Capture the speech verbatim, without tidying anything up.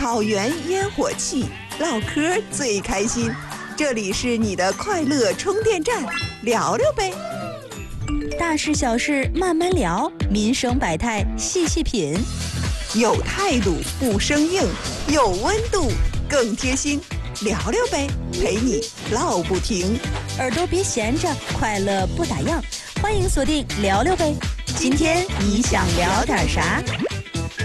草原烟火气，唠嗑最开心。这里是你的快乐充电站，聊聊呗。 大事小事慢慢聊，民生百态细细品， 有态度不生硬，有温度更贴心。聊聊呗，陪你唠不停。 耳朵别闲着，快乐不打烊。欢迎锁定聊聊呗。今天你想聊点啥？